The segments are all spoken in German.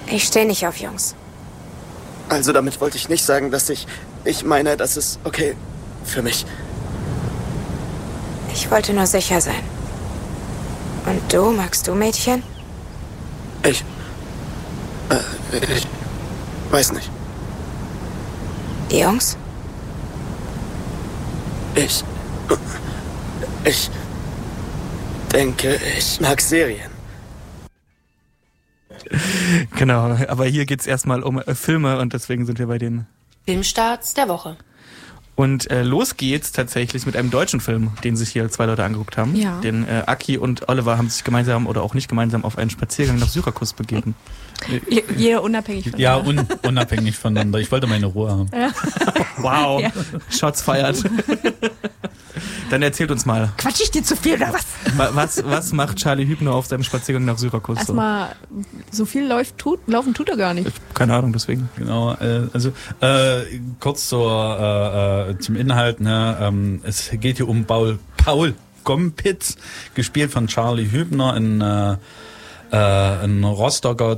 Ich stehe nicht auf Jungs. Also damit wollte ich nicht sagen, dass ich meine, das ist okay für mich. Ich wollte nur sicher sein. Und du, magst du Mädchen? Ich weiß nicht. Die Jungs? Ich denke, ich mag Serien. Genau, aber hier geht's erstmal um Filme und deswegen sind wir bei den Filmstarts der Woche. Und los geht's tatsächlich mit einem deutschen Film, den sich hier 2 Leute angeguckt haben. Ja. Denn Aki und Oliver haben sich gemeinsam oder auch nicht gemeinsam auf einen Spaziergang nach Syrakus begeben. Jeder unabhängig voneinander. Ja, unabhängig voneinander. Ich wollte meine Ruhe haben. Ja. Wow, Ja. Shots feiert. Dann erzählt uns mal. Quatsch ich dir zu viel oder was? Was macht Charlie Hübner auf seinem Spaziergang nach Syrakus? Erstmal, so viel laufen tut er gar nicht. Keine Ahnung, deswegen. Genau, also kurz zum Inhalt. Ne, es geht hier um Paul Gompitz, gespielt von Charlie Hübner, ein Rostocker,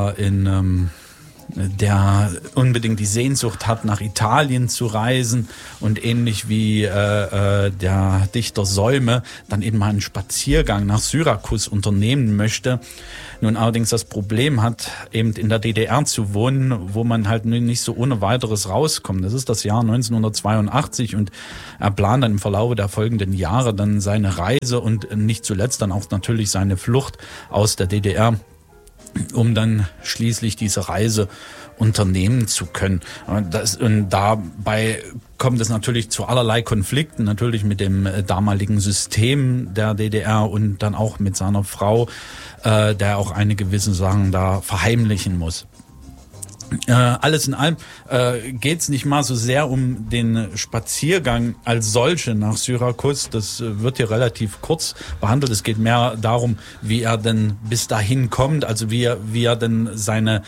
der unbedingt die Sehnsucht hat, nach Italien zu reisen und ähnlich wie der Dichter Säume dann eben mal einen Spaziergang nach Syrakus unternehmen möchte. Nun allerdings das Problem hat, eben in der DDR zu wohnen, wo man halt nicht so ohne weiteres rauskommt. Das ist das Jahr 1982 und er plant dann im Verlauf der folgenden Jahre dann seine Reise und nicht zuletzt dann auch natürlich seine Flucht aus der DDR, um dann schließlich diese Reise unternehmen zu können. Und dabei kommt es natürlich zu allerlei Konflikten, natürlich mit dem damaligen System der DDR und dann auch mit seiner Frau, der auch einige gewisse Sachen da verheimlichen muss. Alles in allem geht es nicht mal so sehr um den Spaziergang als solche nach Syrakus. Das wird hier relativ kurz behandelt. Es geht mehr darum, wie er denn bis dahin kommt, also wie er denn seine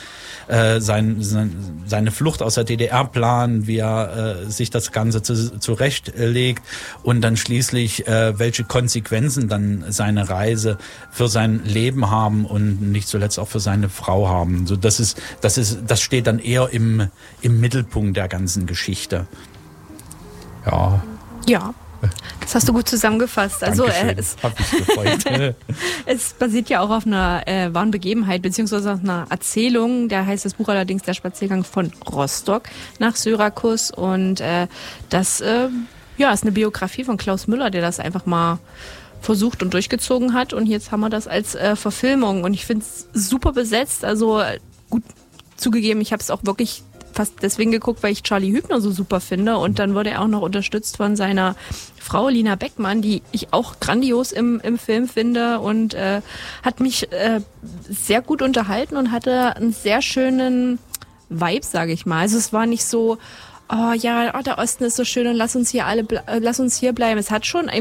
Flucht aus der DDR plant, wie er sich das Ganze zurechtlegt und dann schließlich welche Konsequenzen dann seine Reise für sein Leben haben und nicht zuletzt auch für seine Frau haben. So, das steht dann eher im Mittelpunkt der ganzen Geschichte. Ja, das hast du gut zusammengefasst. Also Hab mich gefreut. es basiert ja auch auf einer wahren Begebenheit, beziehungsweise auf einer Erzählung. Da heißt das Buch allerdings Der Spaziergang von Rostock nach Syrakus. Und das ist eine Biografie von Klaus Müller, der das einfach mal versucht und durchgezogen hat. Und jetzt haben wir das als Verfilmung. Und ich finde es super besetzt. Also gut zugegeben, ich habe es auch wirklich fast deswegen geguckt, weil ich Charlie Hübner so super finde. Und dann wurde er auch noch unterstützt von seiner Frau Lina Beckmann, die ich auch grandios im Film finde und hat mich sehr gut unterhalten und hatte einen sehr schönen Vibe, sage ich mal. Also es war nicht so, der Osten ist so schön und lass uns hier bleiben. Es hat schon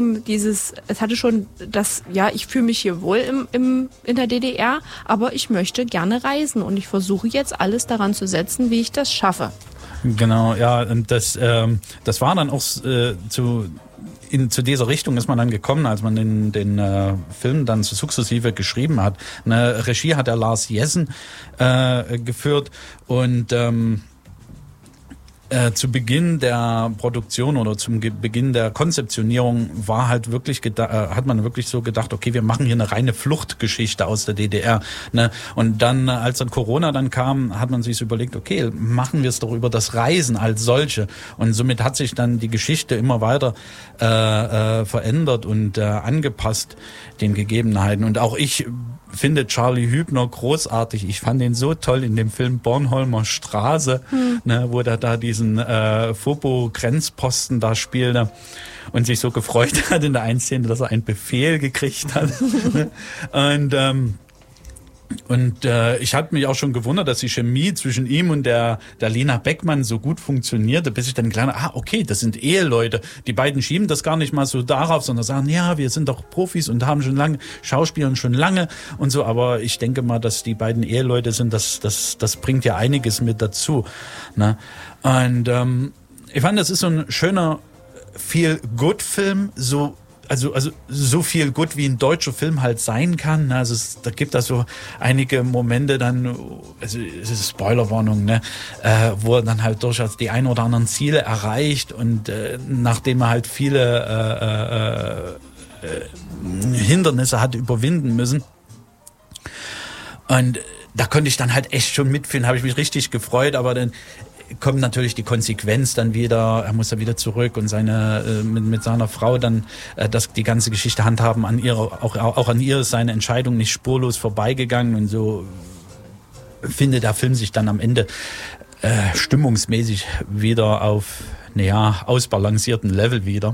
ich fühle mich hier wohl in der DDR, aber ich möchte gerne reisen und ich versuche jetzt alles daran zu setzen, wie ich das schaffe. Genau, ja, und das war dann auch zu dieser Richtung ist man dann gekommen, als man den Film dann so sukzessive geschrieben hat. Eine Regie hat der Lars Jessen geführt und zu Beginn der Produktion oder zum Beginn der Konzeptionierung war halt wirklich hat man wirklich so gedacht, okay, wir machen hier eine reine Fluchtgeschichte aus der DDR. Ne? Und dann, als dann Corona dann kam, hat man sich so überlegt, okay, machen wir es doch über das Reisen als solche. Und somit hat sich dann die Geschichte immer weiter verändert und angepasst den Gegebenheiten. Und auch ich finde Charlie Hübner großartig. Ich fand ihn so toll in dem Film Bornholmer Straße, ne, wo der da diesen Fopo-Grenzposten da spielte und sich so gefreut hat in der einen Szene, dass er einen Befehl gekriegt hat. Und ich hatte mich auch schon gewundert, dass die Chemie zwischen ihm und der Lina Beckmann so gut funktionierte, bis ich dann gelernt habe, okay, das sind Eheleute. Die beiden schieben das gar nicht mal so darauf, sondern sagen, ja, wir sind doch Profis und haben schon lange, Schauspielern schon lange und so. Aber ich denke mal, dass die beiden Eheleute sind, das bringt ja einiges mit dazu. Ne? Und ich fand, das ist so ein schöner Feel-Good-Film, so also so viel gut wie ein deutscher Film halt sein kann. Also da gibt da so einige Momente dann, also es ist Spoilerwarnung, ne, wo er dann halt durchaus die ein oder anderen Ziele erreicht und nachdem er halt viele Hindernisse hat überwinden müssen. Und da konnte ich dann halt echt schon mitfühlen, habe ich mich richtig gefreut, aber dann kommt natürlich die Konsequenz dann wieder, er muss ja wieder zurück und mit seiner Frau dann die ganze Geschichte handhaben, auch an ihr ist seine Entscheidung nicht spurlos vorbeigegangen und so findet der Film sich dann am Ende stimmungsmäßig wieder auf, ausbalancierten Level wieder.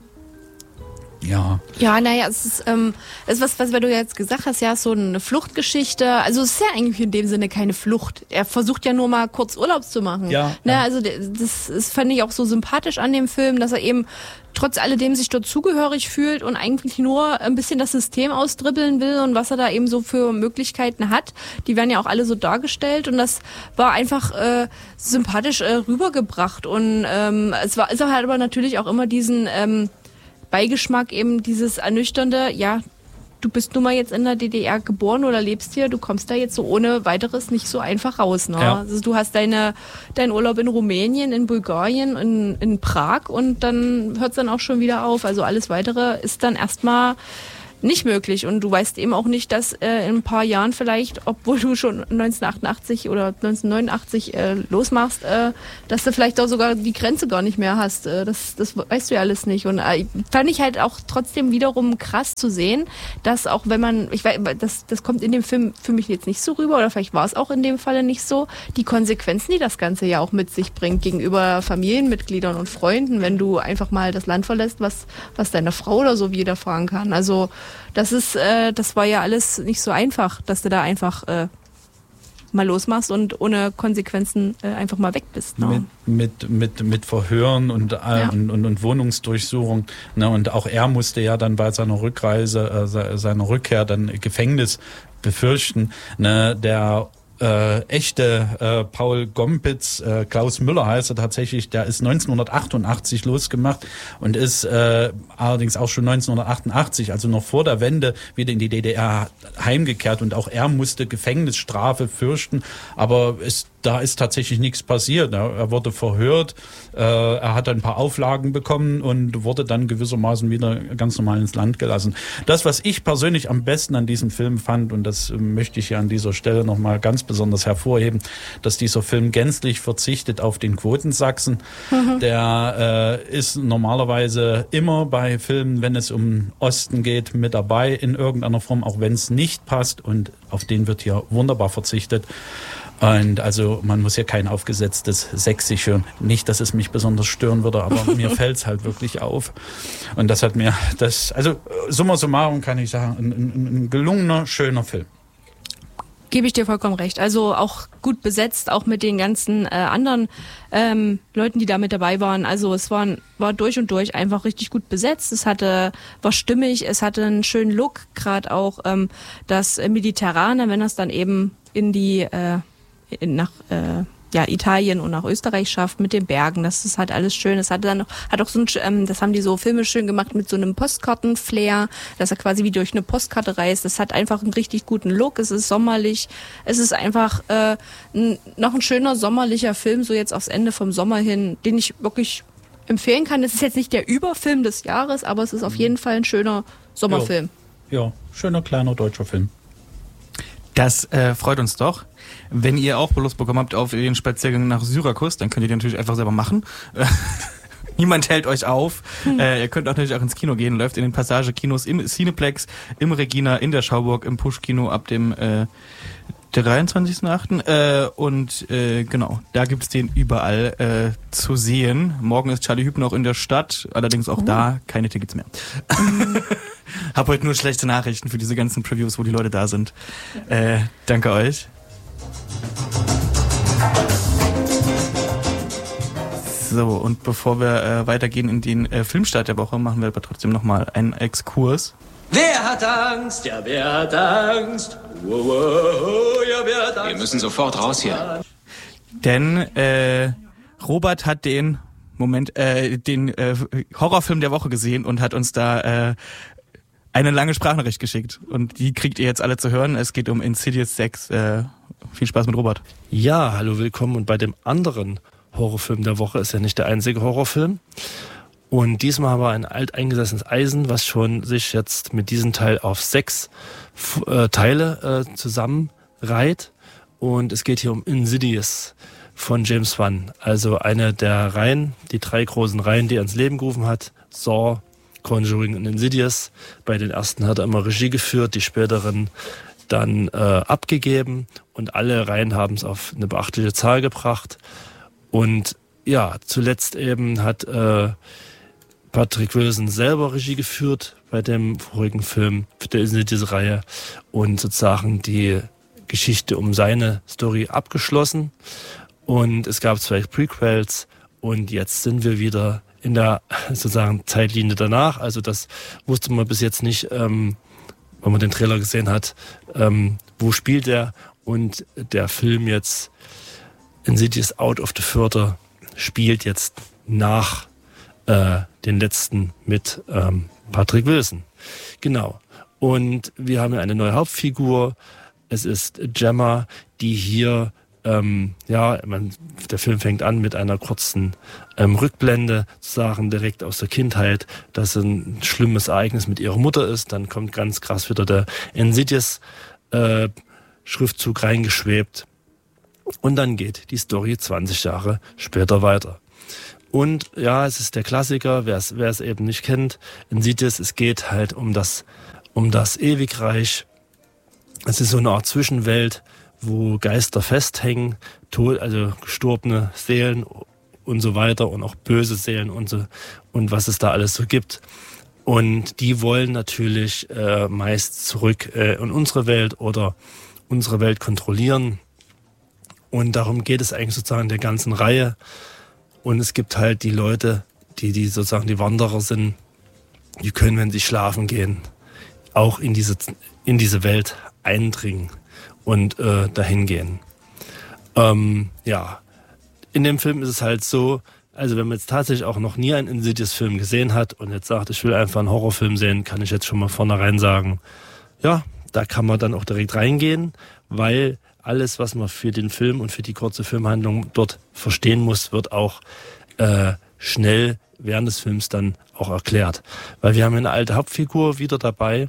Ja. Ja, naja, es ist was du jetzt gesagt hast, ja, so eine Fluchtgeschichte. Also es ist ja eigentlich in dem Sinne keine Flucht. Er versucht ja nur mal kurz Urlaub zu machen. Ja. Ne, also das fand ich auch so sympathisch an dem Film, dass er eben trotz alledem sich dort zugehörig fühlt und eigentlich nur ein bisschen das System ausdribbeln will und was er da eben so für Möglichkeiten hat. Die werden ja auch alle so dargestellt und das war einfach sympathisch rübergebracht. Und es hat aber natürlich auch immer diesen Beigeschmack, eben dieses ernüchternde, ja, du bist nun mal jetzt in der DDR geboren oder lebst hier, du kommst da jetzt so ohne weiteres nicht so einfach raus. Ne? Ja. Also du hast deinen Urlaub in Rumänien, in Bulgarien, in Prag und dann hört es dann auch schon wieder auf. Also alles Weitere ist dann erstmal nicht möglich und du weißt eben auch nicht, dass in ein paar Jahren vielleicht, obwohl du schon 1988 oder 1989 losmachst, dass du vielleicht auch sogar die Grenze gar nicht mehr hast. Das weißt du ja alles nicht. Und fand ich halt auch trotzdem wiederum krass zu sehen, dass auch wenn man, ich weiß, das kommt in dem Film für mich jetzt nicht so rüber oder vielleicht war es auch in dem Falle nicht so, die Konsequenzen, die das Ganze ja auch mit sich bringt gegenüber Familienmitgliedern und Freunden, wenn du einfach mal das Land verlässt, was deiner Frau oder so widerfahren kann. Also das war ja alles nicht so einfach, dass du da einfach mal losmachst und ohne Konsequenzen einfach mal weg bist. Ne? Mit Verhören und Wohnungsdurchsuchung. Ne? Und auch er musste ja dann bei seiner seiner Rückkehr dann Gefängnis befürchten. Ne? Der echte Paul Gompitz, Klaus Müller heißt er tatsächlich, der ist 1988 losgemacht und ist allerdings auch schon 1988, also noch vor der Wende, wieder in die DDR heimgekehrt und auch er musste Gefängnisstrafe fürchten, aber da ist tatsächlich nichts passiert. Er wurde verhört, er hat ein paar Auflagen bekommen und wurde dann gewissermaßen wieder ganz normal ins Land gelassen. Das, was ich persönlich am besten an diesem Film fand, und das möchte ich ja an dieser Stelle nochmal ganz besonders hervorheben, dass dieser Film gänzlich verzichtet auf den Quotensachsen. Der ist normalerweise immer bei Filmen, wenn es um Osten geht, mit dabei in irgendeiner Form, auch wenn es nicht passt, und auf den wird hier wunderbar verzichtet. Und also man muss hier kein aufgesetztes Sächsisch hören. Nicht, dass es mich besonders stören würde, aber mir fällt es halt wirklich auf. Und das hat mir also summa summarum kann ich sagen, ein gelungener, schöner Film. Gebe ich dir vollkommen recht. Also auch gut besetzt, auch mit den ganzen anderen Leuten, die da mit dabei waren. Also es war durch und durch einfach richtig gut besetzt. War stimmig, es hatte einen schönen Look, gerade auch das Mediterrane, wenn das dann eben in die nach Italien und nach Österreich schafft mit den Bergen. Das ist halt alles schön. Es hat auch so ein, das haben die so filmisch schön gemacht mit so einem Postkarten-Flair, dass er quasi wie durch eine Postkarte reist. Das hat einfach einen richtig guten Look. Es ist sommerlich. Es ist einfach noch ein schöner sommerlicher Film, so jetzt aufs Ende vom Sommer hin, den ich wirklich empfehlen kann. Es ist jetzt nicht der Überfilm des Jahres, aber es ist auf jeden Fall ein schöner Sommerfilm. Ja, schöner kleiner deutscher Film. Das freut uns doch. Wenn ihr auch Lust bekommen habt auf den Spaziergang nach Syrakus, dann könnt ihr den natürlich einfach selber machen. Niemand hält euch auf. Ihr könnt auch natürlich auch ins Kino gehen. Läuft in den Passage-Kinos im Cineplex, im Regina, in der Schauburg, im Push-Kino ab dem 23.8. Und genau, da gibt's den überall zu sehen. Morgen ist Charlie Hübner noch in der Stadt, allerdings auch da keine Tickets mehr. Hab heute nur schlechte Nachrichten für diese ganzen Previews, wo die Leute da sind. Danke euch. So, und bevor wir weitergehen in den Filmstart der Woche, machen wir aber trotzdem nochmal einen Exkurs. Wer hat Angst? Ja, wer hat Angst? Ja, wer hat Angst? Wir müssen sofort raus hier. Denn Robert hat den den Horrorfilm der Woche gesehen und hat uns da eine lange Sprachnachricht geschickt. Und die kriegt ihr jetzt alle zu hören. Es geht um Insidious 6. Viel Spaß mit Robert. Ja, hallo, willkommen. Und bei dem anderen Horrorfilm der Woche ist ja nicht der einzige Horrorfilm. Und diesmal haben wir ein alteingesessenes Eisen, was schon sich jetzt mit diesem Teil auf 6 Teile zusammenreiht. Und es geht hier um Insidious von James Wan. Also eine der Reihen, die 3 großen Reihen, die er ins Leben gerufen hat. Saw, Conjuring und Insidious. Bei den ersten hat er immer Regie geführt, die späteren dann abgegeben. Und alle Reihen haben es auf eine beachtliche Zahl gebracht. Und ja, zuletzt eben hat Patrick Wilson selber Regie geführt bei dem vorigen Film der Insidious-Reihe und sozusagen die Geschichte um seine Story abgeschlossen. Und es gab 2 Prequels und jetzt sind wir wieder in der sozusagen Zeitlinie danach. Also das wusste man bis jetzt nicht, wenn man den Trailer gesehen hat, wo spielt er. Und der Film jetzt Insidious Out of the Further spielt jetzt nach den letzten mit Patrick Wilson. Genau. Und wir haben eine neue Hauptfigur. Es ist Gemma, die hier, der Film fängt an mit einer kurzen Rückblende, sozusagen direkt aus der Kindheit, dass ein schlimmes Ereignis mit ihrer Mutter ist. Dann kommt ganz krass wieder der Insidious-Schriftzug reingeschwebt. Und dann geht die Story 20 Jahre später weiter. Und ja, es ist der Klassiker, wer es eben nicht kennt, Insidious, es geht halt um das Ewigreich. Es ist so eine Art Zwischenwelt, wo Geister festhängen, also gestorbene Seelen und so weiter und auch böse Seelen und so und was es da alles so gibt. Und die wollen natürlich meist zurück in unsere Welt oder unsere Welt kontrollieren. Und darum geht es eigentlich sozusagen in der ganzen Reihe. Und es gibt halt die Leute, die sozusagen die Wanderer sind, die können, wenn sie schlafen gehen, auch in diese Welt eindringen und dahin gehen. In dem Film ist es halt so, also wenn man jetzt tatsächlich auch noch nie einen Insidious-Film gesehen hat und jetzt sagt, ich will einfach einen Horrorfilm sehen, kann ich jetzt schon mal vornherein sagen, ja, da kann man dann auch direkt reingehen, weil alles, was man für den Film und für die kurze Filmhandlung dort verstehen muss, wird auch schnell während des Films dann auch erklärt. Weil wir haben eine alte Hauptfigur wieder dabei,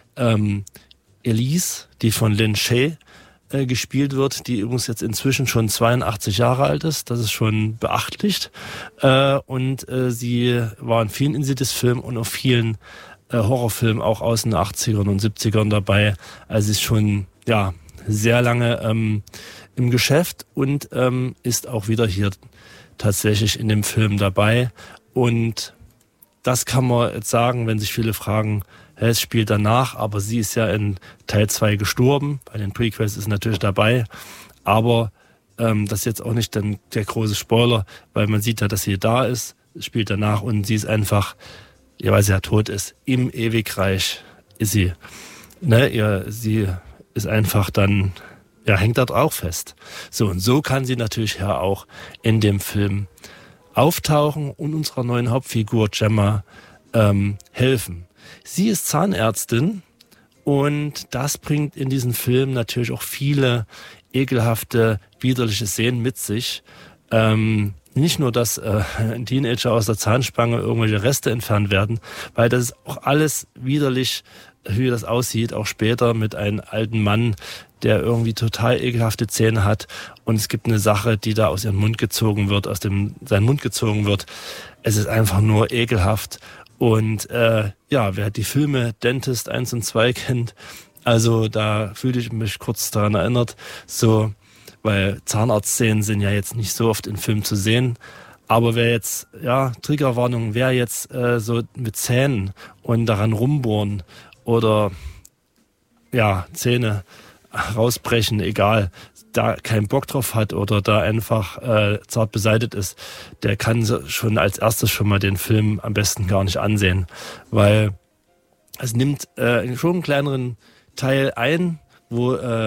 Elise, die von Lin Shaye gespielt wird, die übrigens jetzt inzwischen schon 82 Jahre alt ist. Das ist schon beachtlich. Und sie war in vielen Insidious-Filmen und auf vielen Horrorfilmen auch aus den 80ern und 70ern dabei. Also sie ist schon, ja, sehr lange im Geschäft und ist auch wieder hier tatsächlich in dem Film dabei. Und das kann man jetzt sagen, wenn sich viele fragen, es spielt danach, aber sie ist ja in Teil 2 gestorben. Bei den Prequels ist sie natürlich dabei. Aber das ist jetzt auch nicht dann der große Spoiler, weil man sieht ja, dass sie da ist, spielt danach und sie ist einfach, ja, weil sie ja tot ist, im Ewigreich ist sie. Sie ist einfach dann, ja, hängt da auch fest. So, und so kann sie natürlich ja auch in dem Film auftauchen und unserer neuen Hauptfigur Gemma helfen. Sie ist Zahnärztin und das bringt in diesem Film natürlich auch viele ekelhafte, widerliche Szenen mit sich. Nicht nur, dass ein Teenager aus der Zahnspange irgendwelche Reste entfernt werden, weil das ist auch alles widerlich, wie das aussieht, auch später mit einem alten Mann, der irgendwie total ekelhafte Zähne hat. Und es gibt eine Sache, die da aus seinem Mund gezogen wird. Es ist einfach nur ekelhaft. Und wer die Filme Dentist 1 und 2 kennt, also da fühle ich mich kurz daran erinnert, so, weil Zahnarztszenen sind ja jetzt nicht so oft in Filmen zu sehen. Aber wer jetzt, Triggerwarnung, wer jetzt so mit Zähnen und daran rumbohren oder Zähne rausbrechen, egal, da keinen Bock drauf hat oder da einfach zart beseitigt ist, der kann schon als erstes schon mal den Film am besten gar nicht ansehen, weil es nimmt schon einen kleineren Teil ein, wo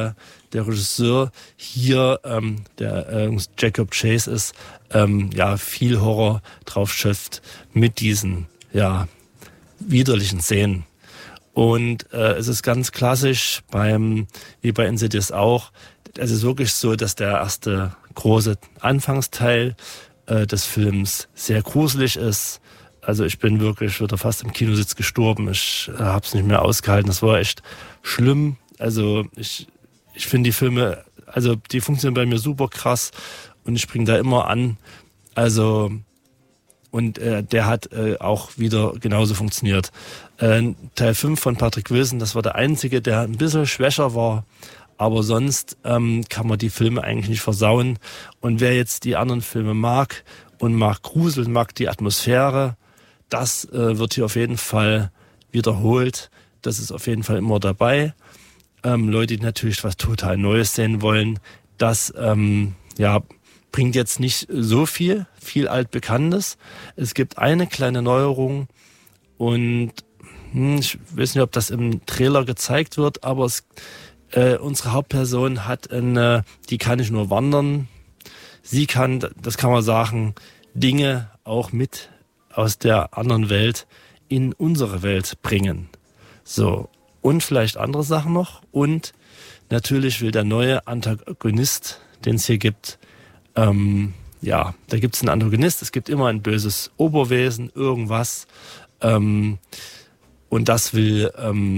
der Regisseur hier, der Jacob Chase ist, viel Horror drauf schöpft mit diesen, widerlichen Szenen. Und es ist ganz klassisch wie bei Insidious auch, es ist wirklich so, dass der erste große Anfangsteil des Films sehr gruselig ist. Also ich bin wirklich wieder fast im Kinositz gestorben. Ich habe es nicht mehr ausgehalten. Das war echt schlimm. Also ich finde die Filme, also die funktionieren bei mir super krass und ich springe da immer an. Also und der hat auch wieder genauso funktioniert. Teil 5 von Patrick Wilson, das war der einzige, der ein bisschen schwächer war. Aber sonst kann man die Filme eigentlich nicht versauen. Und wer jetzt die anderen Filme mag und mag Grusel, mag die Atmosphäre, das wird hier auf jeden Fall wiederholt. Das ist auf jeden Fall immer dabei. Leute, die natürlich was total Neues sehen wollen, das bringt jetzt nicht so viel Altbekanntes. Es gibt eine kleine Neuerung und ich weiß nicht, ob das im Trailer gezeigt wird, aber unsere Hauptperson hat die kann nicht nur wandern, sie kann, das kann man sagen, Dinge auch mit aus der anderen Welt in unsere Welt bringen. So, und vielleicht andere Sachen noch. Und natürlich will der neue Antagonist, den es hier gibt, da gibt es einen Antagonist, es gibt immer ein böses Oberwesen, irgendwas. Und das will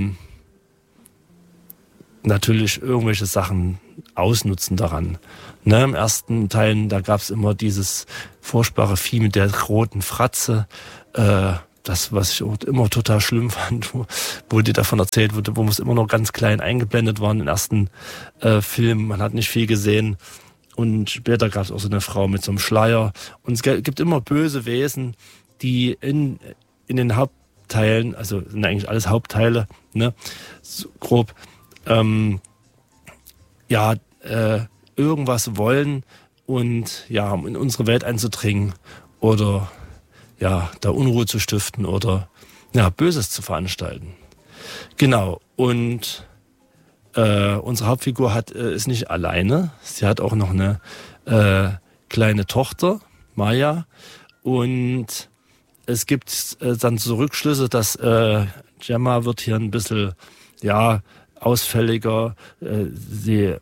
natürlich irgendwelche Sachen ausnutzen daran. Ne, im ersten Teil, da gab es immer dieses furchtbare Vieh mit der roten Fratze, das, was ich auch immer total schlimm fand, wo dir davon erzählt wurde, wo es immer noch ganz klein eingeblendet war in den ersten Film. Man hat nicht viel gesehen. Und später gab es auch so eine Frau mit so einem Schleier. Und es gibt immer böse Wesen, die in den Hauptteilen, also sind eigentlich alles Hauptteile, ne, so grob, irgendwas wollen und um in unsere Welt einzudringen oder da Unruhe zu stiften oder Böses zu veranstalten. Genau. Und unsere Hauptfigur ist nicht alleine. Sie hat auch noch eine kleine Tochter, Maya. Und es gibt dann so Rückschlüsse, dass Gemma wird hier ein bisschen ausfälliger. Sie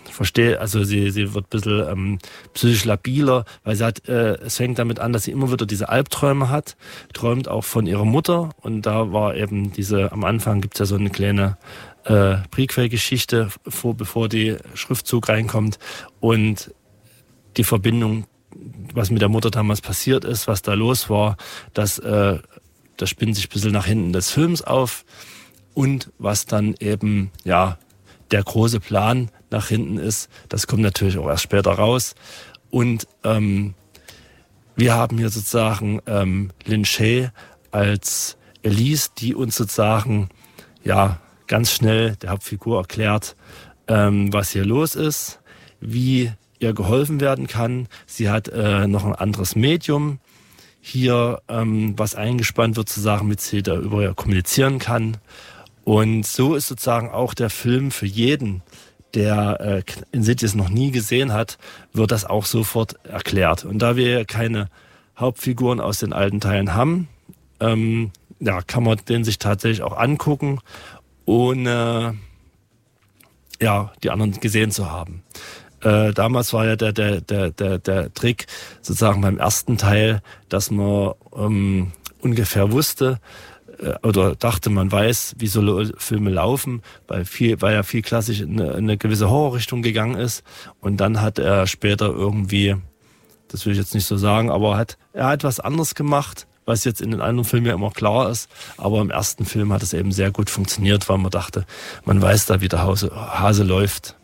wird ein bisschen psychisch labiler, weil es fängt damit an, dass sie immer wieder diese Albträume hat, träumt auch von ihrer Mutter und da war eben am Anfang gibt's ja so eine kleine Prequel-Geschichte, bevor die Schriftzug reinkommt und die Verbindung, was mit der Mutter damals passiert ist, was da los war, das spinnt sich ein bisschen nach hinten des Films auf und was dann eben, der große Plan nach hinten ist, das kommt natürlich auch erst später raus. Und wir haben hier sozusagen Lin Shaye als Elise, die uns sozusagen ganz schnell der Hauptfigur erklärt, was hier los ist, wie ihr geholfen werden kann. Sie hat noch ein anderes Medium hier, was eingespannt wird, sozusagen, mit sie da über kommunizieren kann. Und so ist sozusagen auch der Film für jeden, der Insidious noch nie gesehen hat, wird das auch sofort erklärt. Und da wir keine Hauptfiguren aus den alten Teilen haben, kann man den sich tatsächlich auch angucken, ohne die anderen gesehen zu haben. Damals war ja der Trick sozusagen beim ersten Teil, dass man ungefähr wusste, oder dachte, man weiß, wie so Filme laufen, weil ja viel klassisch in eine gewisse Horrorrichtung gegangen ist. Und dann hat er später irgendwie, das will ich jetzt nicht so sagen, aber er hat was anderes gemacht, was jetzt in den anderen Filmen ja immer klar ist. Aber im ersten Film hat es eben sehr gut funktioniert, weil man dachte, man weiß da, wie der Hase läuft.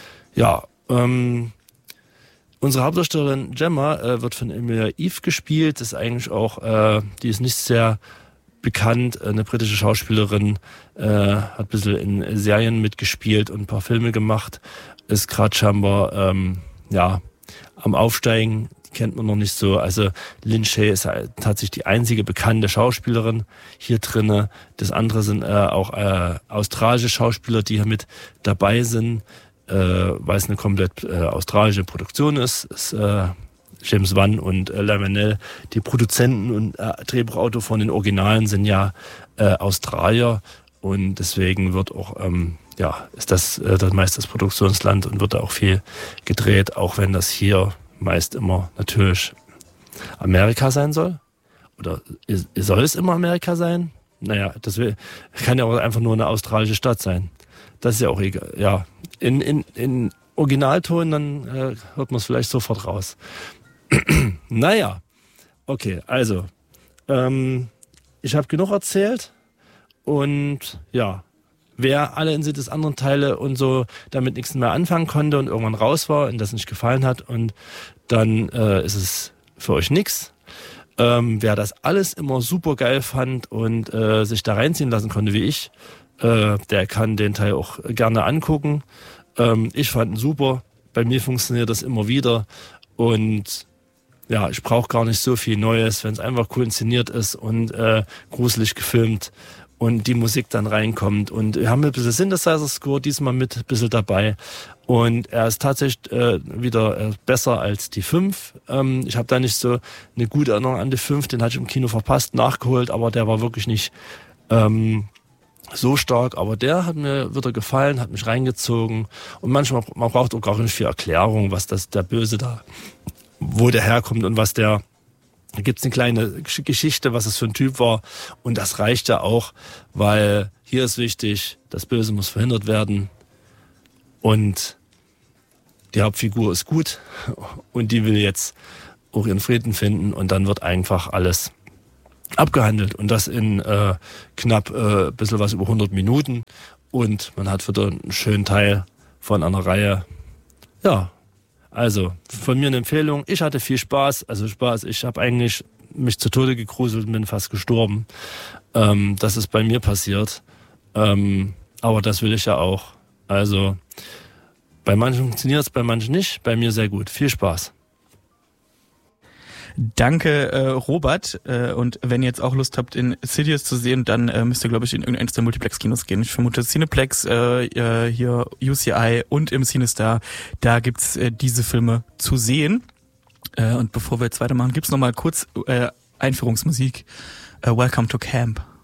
Unsere Hauptdarstellerin Gemma wird von Emilia Eve gespielt. Das ist eigentlich auch, die ist nicht sehr bekannt, eine britische Schauspielerin, hat ein bisschen in Serien mitgespielt und ein paar Filme gemacht, ist gerade scheinbar am Aufsteigen, die kennt man noch nicht so. Also Lin Shaye ist tatsächlich die einzige bekannte Schauspielerin hier drinne. Das andere sind auch australische Schauspieler, die hier mit dabei sind. weil es eine komplett australische Produktion ist. James Wan und Lamanel, die Produzenten und Drehbuchautor von den Originalen, sind ja Australier, und deswegen wird auch ist das meist das Produktionsland und wird da auch viel gedreht, auch wenn das hier meist immer natürlich Amerika sein soll. Oder soll es immer Amerika sein? Naja, das kann ja auch einfach nur eine australische Stadt sein. Das ist ja auch egal. Ja, in Originalton, dann hört man es vielleicht sofort raus. Naja, okay, also ich habe genug erzählt, und ja, wer alle in des anderen Teile und so damit nichts mehr anfangen konnte und irgendwann raus war und das nicht gefallen hat, und dann ist es für euch nix. Wer das alles immer super geil fand und sich da reinziehen lassen konnte wie ich, der kann den Teil auch gerne angucken. Ich fand ihn super, bei mir funktioniert das immer wieder, und ja, ich brauche gar nicht so viel Neues, wenn es einfach cool inszeniert ist und gruselig gefilmt und die Musik dann reinkommt. Und wir haben ein bisschen Synthesizer-Score diesmal mit ein bisschen dabei. Und er ist tatsächlich wieder besser als die 5. Ich habe da nicht so eine gute Erinnerung an die 5, den hatte ich im Kino verpasst, nachgeholt, aber der war wirklich nicht so stark. Aber der hat mir wieder gefallen, hat mich reingezogen. Und manchmal, man braucht auch gar nicht viel Erklärung, was der Böse da, wo der herkommt und was da gibt's eine kleine Geschichte, was es für ein Typ war. Und das reicht ja auch, weil hier ist wichtig, das Böse muss verhindert werden. Und die Hauptfigur ist gut und die will jetzt auch ihren Frieden finden, und dann wird einfach alles abgehandelt. Und das in knapp bisschen was über 100 Minuten. Und man hat wieder einen schönen Teil von einer Reihe. Ja, also von mir eine Empfehlung. Ich hatte viel Spaß. Ich habe eigentlich mich zu Tode gegruselt und bin fast gestorben. Das ist bei mir passiert. Aber das will ich ja auch. Also bei manchen funktioniert es, bei manchen nicht. Bei mir sehr gut. Viel Spaß. Danke, Robert. Und wenn ihr jetzt auch Lust habt, in Insidious zu sehen, dann müsst ihr, glaube ich, in irgendeines der Multiplex-Kinos gehen. Ich vermute Cineplex, hier UCI und im Cinestar. Da gibt's diese Filme zu sehen. Und bevor wir jetzt weitermachen, gibt's noch mal kurz Einführungsmusik. Welcome to Camp.